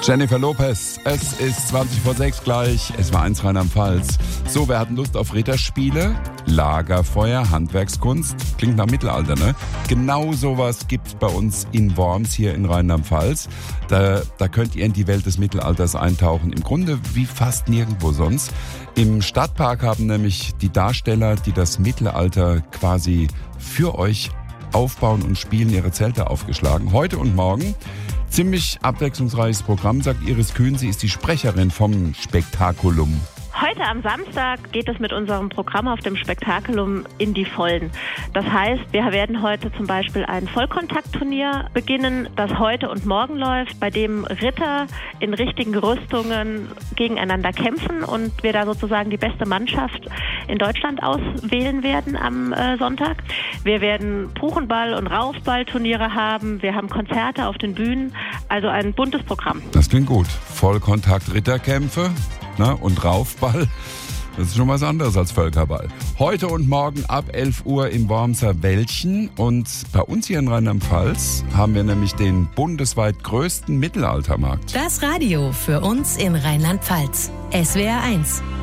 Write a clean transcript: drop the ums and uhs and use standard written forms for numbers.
Jennifer Lopez, es ist 20:06 gleich, es war 1 Rheinland-Pfalz. So, wir hatten Lust auf Ritterspiele, Lagerfeuer, Handwerkskunst, klingt nach Mittelalter, ne? Genau sowas gibt's bei uns in Worms hier in Rheinland-Pfalz. Da könnt ihr in die Welt des Mittelalters eintauchen, im Grunde wie fast nirgendwo sonst. Im Stadtpark haben nämlich die Darsteller, die das Mittelalter quasi für euch aufbauen und spielen, ihre Zelte aufgeschlagen. Heute und morgen. Ziemlich abwechslungsreiches Programm, sagt Iris Kühn. Sie ist die Sprecherin vom Spektakulum. Heute am Samstag geht es mit unserem Programm auf dem Spektakulum in die Vollen. Das heißt, wir werden heute zum Beispiel ein Vollkontaktturnier beginnen, das heute und morgen läuft, bei dem Ritter in richtigen Rüstungen gegeneinander kämpfen und wir da sozusagen die beste Mannschaft in Deutschland auswählen werden am Sonntag. Wir werden Buchenball- und Raufballturniere haben, wir haben Konzerte auf den Bühnen, also ein buntes Programm. Das klingt gut. Vollkontakt-Ritterkämpfe, ne, und Raufball. Das ist schon was anderes als Völkerball. Heute und morgen ab 11 Uhr im Wormser Wäldchen. Und bei uns hier in Rheinland-Pfalz haben wir nämlich den bundesweit größten Mittelaltermarkt. Das Radio für uns in Rheinland-Pfalz. SWR 1.